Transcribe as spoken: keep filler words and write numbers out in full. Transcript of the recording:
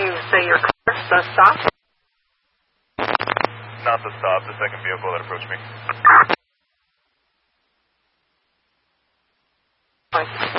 you say your car, the stop? Not the stop, the second vehicle that approached me. Bye.